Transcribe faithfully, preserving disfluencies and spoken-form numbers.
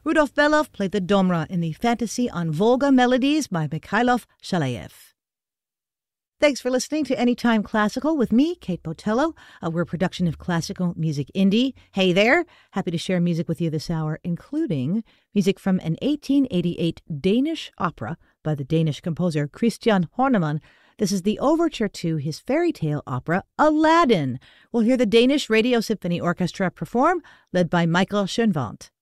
Rudolf Belov played the Domra in the Fantasy on Volga Melodies by Mikhailov Shalayev. Thanks for listening to Anytime Classical with me, Kate Botello. Uh, we're a production of Classical Music Indie. Hey there! Happy to share music with you this hour, including music from an eighteen eighty-eight Danish opera by the Danish composer Christian Horneman. This is the overture to his fairy tale opera, Aladdin. We'll hear the Danish Radio Symphony Orchestra perform, led by Michael Schoenwandt.